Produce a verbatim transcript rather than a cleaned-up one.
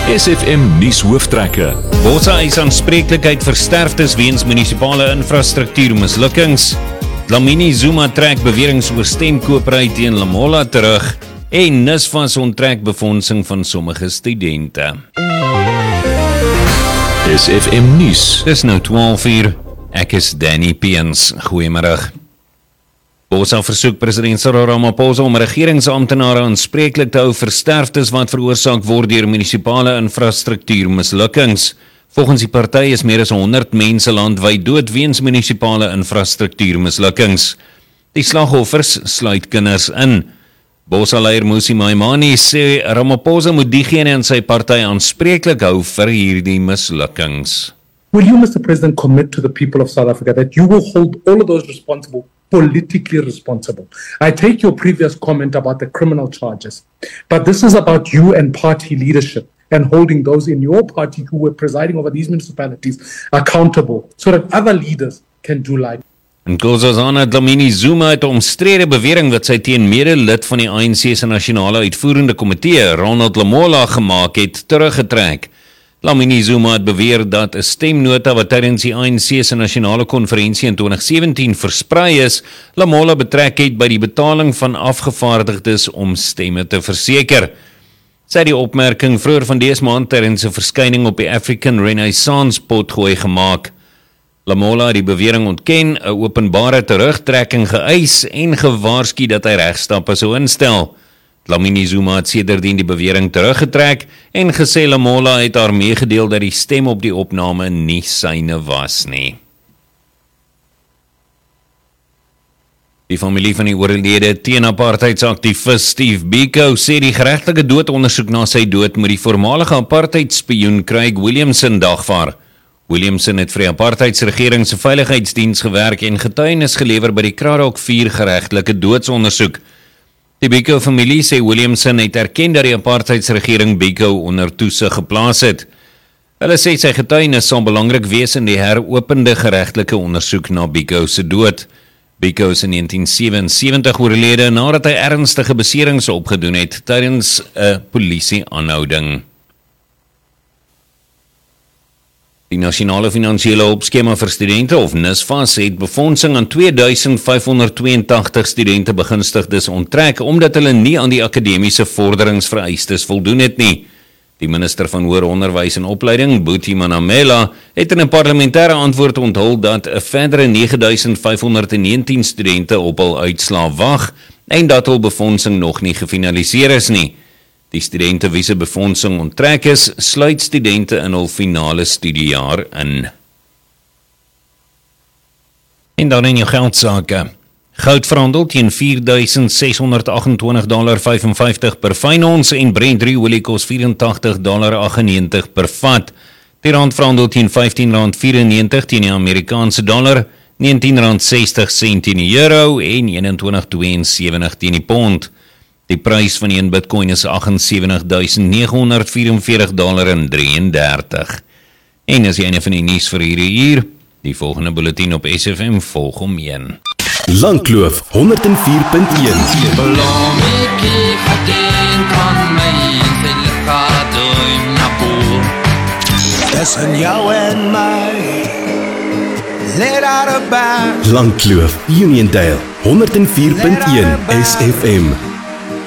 S F M nuus hooftrekke. Bosa is aanspreeklikheid vir sterftes weens munisipale infrastruktuurmislukkings. Dlamini Zuma trek beweringe oor stemkopery teen Lamola terug en NSFAS onttrek befondsing van sommige studente. S F M nuus. Dis nou twaalf uur. Ek is Danny Peens. Goeiemiddag. Bosa versoek president Cyril Ramaphosa om regeringsamptenare aanspreeklik te hou vir sterftes wat veroorsaak word deur munisipale infrastruktuurmislukkings. Volgens die party is meer as honderd mense landwyd dood weens munisipale infrastruktuurmislukkings. Die slagoffers sluit kinders in. Bosa-leier Mmusi Maimane sê Ramaphosa moet diegene in sy party aanspreeklik hou vir hierdie mislukkings. Will you, Mister President, commit to the people of South Africa that you will hold all of those responsible politically responsible? I take your previous comment about the criminal charges, but this is about you and party leadership and holding those in your party who were presiding over these municipalities accountable so that other leaders can do like. En Nkosazana Dlamini Zuma het 'n omstrede bewering wat sy teen mede-lid van die A N C se nasionale uitvoerende komitee, Ronald Lamola, gemaak het, teruggetrek. Dlamini Zuma het beweer dat 'n stemnota wat tydens die A N C se nasionale konferensie in twintig sewentien versprei is, Lamola betrek het by die betaling van afgevaardigdes om stemme te verseker. Sy het die opmerking vroeër van dese maand tydens 'n verskyning op die African Renaissance potgooi gemaak. Lamola het die bewering ontken, 'n openbare terugtrekking geëis en gewaarsku dat hy regstappe sou instel. Dlamini Zuma het sedertdien die bewering teruggetrek en gesê Lamola het haar meegedeel dat die stem op die opname nie syne was nie. Die familie van die oorlede teen-apartheidsaktivis Steve Biko sê die geregtelike doodondersoek na sy dood moet die voormalige apartheidsspioen Craig Williamson dagvaar. Williamson het vir die apartheidsregering se veiligheidsdiens gewerk en getuienis gelewer by die Kraddock vier geregtelike doodsondersoek. Die Biko-familie sê Williamson het erken dat die apartheidsregering Biko onder toesig geplaas het. Hulle sê sy getuienis sal belangrik wees in die heropende geregtelike ondersoek na Biko se dood. Biko is in negentien sewensewentig oorlede nadat hy ernstige beserings opgedoen het tydens 'n polisie-aanhouding. Die nasionale finansiële hulpskema vir studente of NSFAS het befondsing aan twee duisend vyfhonderd tweeëntagtig studente begunstigdes onttrek omdat hulle nie aan die akademiese vorderingsvereistes voldoen het nie. Die minister van Hoër Onderwys en Opleiding, Buti Manamela, het in 'n parlementêre antwoord onthul dat 'n verdere nege duisend vyfhonderd negentien studente op hul uitslae wag en dat hul befondsing nog nie gefinaliseer is nie. Die studente wie se befondsing onttrek is, sluit studente in hul finale studiejaar in. En dan in jou geldsake. Goud verhandel teen vier duisend ses honderd agt-en-twintig komma vyfenvyftig per fyn ons en Brent olie kos vyf agt komma agt nege per vat. Die rand verhandel teen vyftien komma vyf-en-negentig teen die Amerikaanse dollar, negentien komma sestig sent teen die euro en eenentwintig komma tweeënsewentig teen die pond. Die prys van die een bitcoin is agt en sewe duisend nege honderd vyf en veertig drieëndertig. En as jy een van die nuus vir hierdie uur, die volgende bulletin op S F M volg om een. Langkloof honderd vier punt een. Tussen jou en my, let out a band. Langkloof, Uniondale honderd vier punt een S F M.